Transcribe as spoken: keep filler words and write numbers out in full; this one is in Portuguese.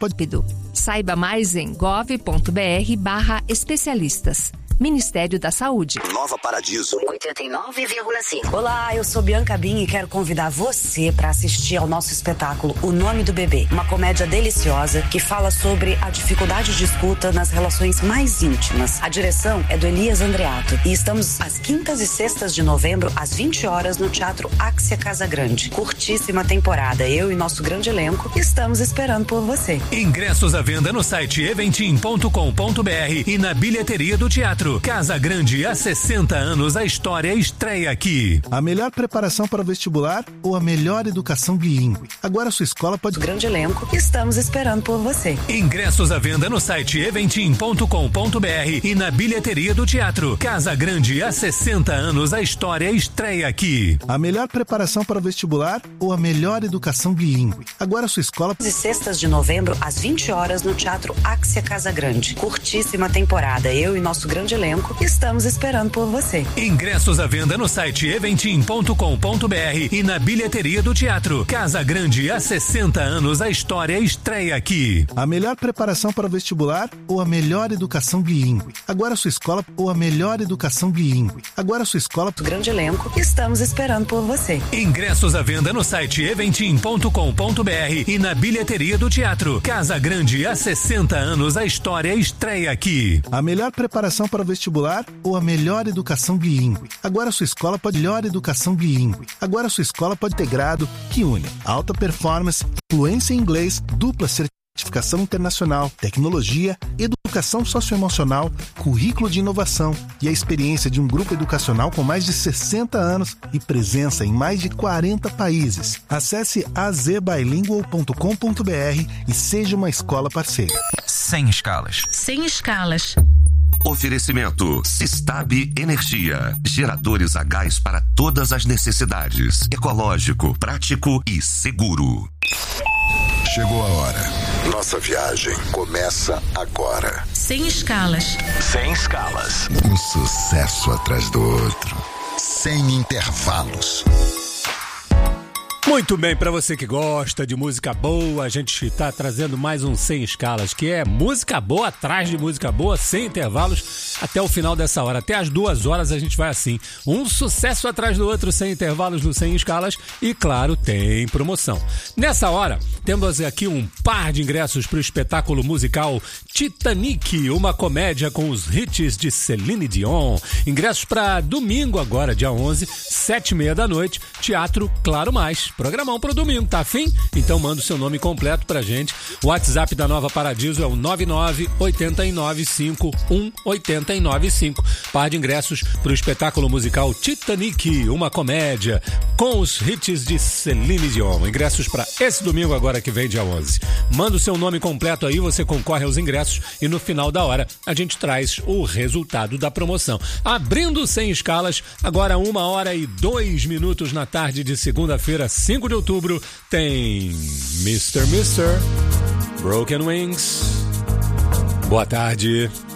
pode... Saiba mais em gov.br barra especialistas. Ministério da Saúde. Nova Paradiso. oitenta e nove vírgula cinco. Olá, eu sou Bianca Bin e quero convidar você para assistir ao nosso espetáculo O Nome do Bebê. Uma comédia deliciosa que fala sobre a dificuldade de escuta nas relações mais íntimas. A direção é do Elias Andreato e estamos às quintas e sextas de novembro, às vinte horas, no Teatro Axia Casa Grande. Curtíssima temporada. Eu e nosso grande elenco estamos esperando por você. Ingressos à venda no site eventim ponto com ponto br e na bilheteria do teatro. Casa Grande, há sessenta anos, a história estreia aqui. A melhor preparação para o vestibular ou a melhor educação bilíngue? Agora a sua escola pode... Grande elenco, estamos esperando por você. Ingressos à venda no site eventim ponto com ponto br e na bilheteria do teatro. Casa Grande, há sessenta anos, a história estreia aqui. A melhor preparação para o vestibular ou a melhor educação bilíngue? Agora a sua escola... E sextas de novembro, às vinte horas, no Teatro Axia Casa Grande. Curtíssima temporada. Eu e nosso grande elenco estamos esperando por você. Ingressos à venda no site eventim ponto com ponto br e na bilheteria do teatro. Casa Grande, há sessenta anos, a história estreia aqui. A melhor preparação para o vestibular ou a melhor educação bilíngue? Agora a sua escola... ou a melhor educação bilíngue? Agora a sua escola... Grande elenco, estamos esperando por você. Ingressos à venda no site eventim ponto com ponto br e na bilheteria do teatro. Casa Grande, há sessenta anos, a história estreia aqui. A melhor preparação para o vestibular ou a melhor educação bilíngue? Agora a sua escola pode... melhor educação bilíngue. Agora a sua escola pode ter grado que une alta performance, fluência em inglês, dupla certificação internacional, tecnologia, educação socioemocional, currículo de inovação e a experiência de um grupo educacional com mais de sessenta anos e presença em mais de quarenta países. Acesse a z bilingual ponto com ponto br e seja uma escola parceira. Sem escalas. Sem escalas. Oferecimento Sistab Energia. Geradores a gás para todas as necessidades. Ecológico, prático e seguro. Chegou a hora. Nossa viagem começa agora. Sem escalas. Sem escalas. Um sucesso atrás do outro. Sem intervalos. Muito bem, para você que gosta de música boa, a gente está trazendo mais um Sem Escalas, que é música boa atrás de música boa, sem intervalos, até o final dessa hora. Até as duas horas a gente vai assim, um sucesso atrás do outro, sem intervalos no Sem Escalas e, claro, tem promoção. Nessa hora, temos aqui um par de ingressos para o espetáculo musical Titanic, uma comédia com os hits de Celine Dion. Ingressos para domingo agora, dia onze, sete e meia da noite, Teatro Claro Mais. Programão pro domingo, tá afim? Então manda o seu nome completo pra gente. O WhatsApp da Nova Paradiso é o nove nove oito nove cinco um oito nove cinco. Par de ingressos pro espetáculo musical Titanic, uma comédia com os hits de Celine Dion. Ingressos pra esse domingo agora que vem, dia onze. Manda o seu nome completo aí, você concorre aos ingressos e no final da hora a gente traz o resultado da promoção. Abrindo Sem Escalas, agora uma hora e dois minutos na tarde de segunda-feira, cinco de outubro, tem mister mister Broken Wings. Boa tarde.